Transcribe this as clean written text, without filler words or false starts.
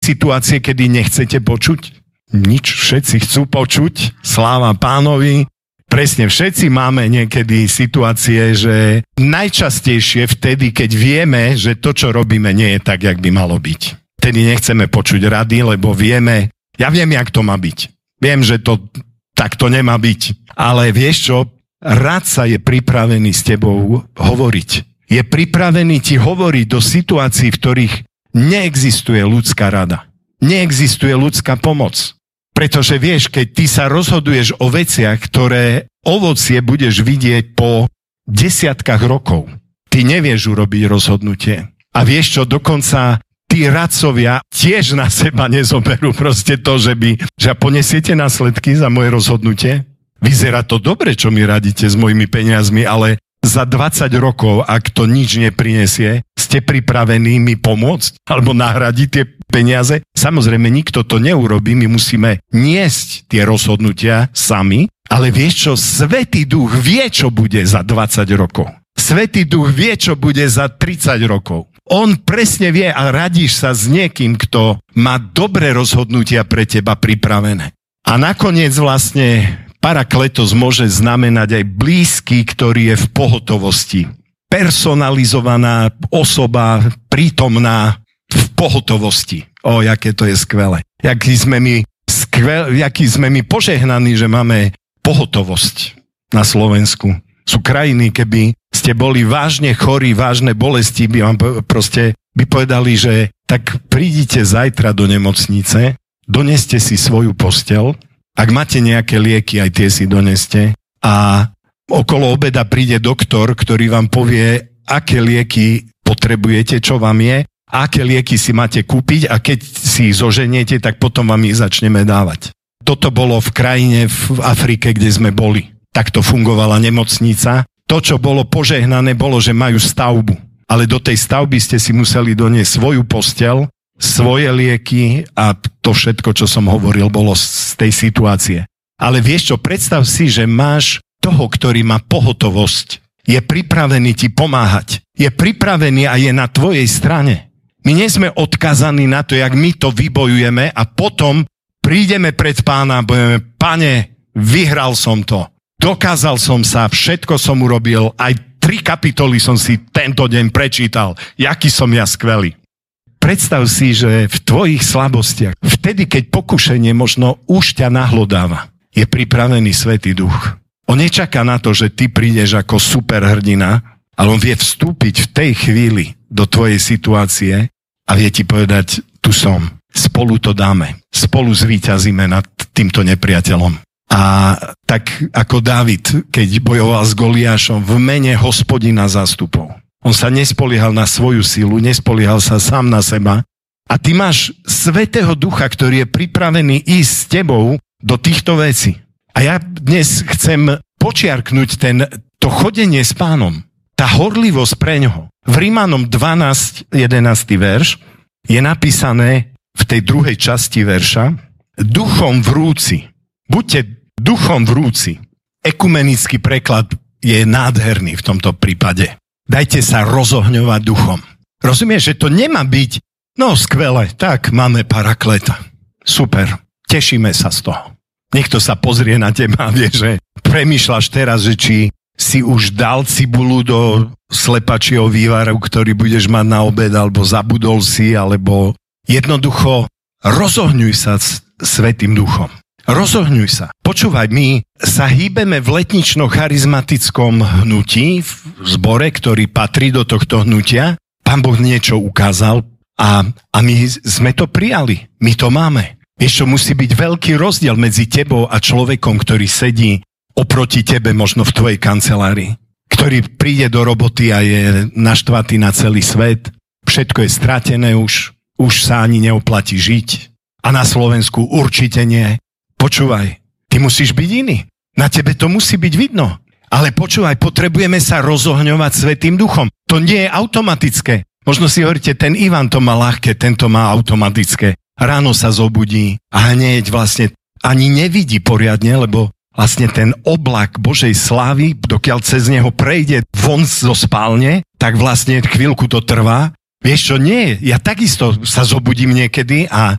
situácie, kedy nechcete počuť? Nič, všetci chcú počuť. Sláva Pánovi. Presne, všetci máme niekedy situácie, že najčastejšie vtedy, keď vieme, že to, čo robíme, nie je tak, jak by malo byť. Vtedy nechceme počuť rady, lebo vieme, ja viem, jak to má byť. Viem, že to takto nemá byť. Ale vieš čo? Radca je pripravený s tebou hovoriť. Je pripravený ti hovoriť do situácií, v ktorých neexistuje ľudská rada. Neexistuje ľudská pomoc. Pretože vieš, keď ty sa rozhoduješ o veciach, ktoré ovocie budeš vidieť po desiatkách rokov, ty nevieš urobiť rozhodnutie. A vieš čo, dokonca tí radcovia tiež na seba nezoberú proste to, že ponesiete následky za moje rozhodnutie. Vyzerá to dobre, čo mi radíte s mojimi peniazmi, ale za 20 rokov, ak to nič neprinesie, ste pripravení mi pomôcť alebo nahradiť tie peniaze? Samozrejme, nikto to neurobí, my musíme niesť tie rozhodnutia sami, ale vieš čo, Svätý Duch vie, čo bude za 20 rokov. Svätý Duch vie, čo bude za 30 rokov. On presne vie a radíš sa s niekým, kto má dobré rozhodnutia pre teba pripravené. A nakoniec vlastne parakletos môže znamenať aj blízky, ktorý je v pohotovosti. Personalizovaná osoba, prítomná v pohotovosti. Jaké to je skvelé. Jaký sme my požehnaní, že máme pohotovosť na Slovensku. Sú krajiny, keby ste boli vážne chorí, vážne bolesti, by vám by povedali, že tak prídite zajtra do nemocnice, doneste si svoju posteľ. Ak máte nejaké lieky, aj tie si doneste a okolo obeda príde doktor, ktorý vám povie, aké lieky potrebujete, čo vám je, aké lieky si máte kúpiť a keď si ich zoženiete, tak potom vám ich začneme dávať. Toto bolo v krajine v Afrike, kde sme boli. Takto fungovala nemocnica. To, čo bolo požehnané, bolo, že majú stavbu. Ale do tej stavby ste si museli doniesť svoju posteľ, svoje lieky a to všetko, čo som hovoril, bolo z tej situácie. Ale vieš čo, predstav si, že máš toho, ktorý má pohotovosť. Je pripravený ti pomáhať. Je pripravený a je na tvojej strane. My nie sme odkazaní na to, jak my to vybojujeme a potom prídeme pred Pána a budeme, Pane, vyhral som to. Dokázal som sa, všetko som urobil, aj 3 kapitoly som si tento deň prečítal. Jaký som ja skvelý. Predstav si, že v tvojich slabostiach, vtedy, keď pokušenie možno už ťa nahlodáva, je pripravený Svätý Duch. On nečaká na to, že ty prídeš ako superhrdina, ale on vie vstúpiť v tej chvíli do tvojej situácie a vie ti povedať, tu som, spolu to dáme, spolu zvíťazíme nad týmto nepriateľom. A tak ako Dávid, keď bojoval s Goliášom v mene Hospodina zástupov. On sa nespoliehal na svoju silu, nespoliehal sa sám na seba. A ty máš Svätého Ducha, ktorý je pripravený ísť s tebou do týchto vecí. A ja dnes chcem počiarknúť to chodenie s Pánom. Tá horlivosť pre ňoho. V Rímanom 12, 11. verš je napísané v tej druhej časti verša duchom vrúci. Buďte duchom vrúci. Ekumenický preklad je nádherný v tomto prípade. Dajte sa rozohňovať duchom. Rozumieš, že to nemá byť, no skvelé, tak máme parakleta. Super, tešíme sa z toho. Niekto sa pozrie na teba a vie, že premýšľaš teraz, že či si už dal cibulu do slepačieho vývaru, ktorý budeš mať na obed, alebo zabudol si, alebo jednoducho rozohňuj sa s Svätým Duchom. Rozohňuj sa. Počúvaj, my sa hýbeme v letnično-charizmatickom hnutí, v zbore, ktorý patrí do tohto hnutia. Pán Boh niečo ukázal a my sme to prijali. My to máme. Vieš čo, musí byť veľký rozdiel medzi tebou a človekom, ktorý sedí oproti tebe možno v tvojej kancelárii, ktorý príde do roboty a je naštvatý na celý svet. Všetko je stratené už sa ani neoplatí žiť. A na Slovensku určite nie. Počúvaj, ty musíš byť iný. Na tebe to musí byť vidno. Ale počúvaj, potrebujeme sa rozohňovať Svätým Duchom. To nie je automatické. Možno si hovoríte, ten Ivan to má ľahké, tento má automatické. Ráno sa zobudí a hneď vlastne ani nevidí poriadne, lebo vlastne ten oblak Božej slávy, dokiaľ cez neho prejde von zo spálne, tak vlastne chvíľku to trvá. Vieš čo, nie, ja takisto sa zobudím niekedy a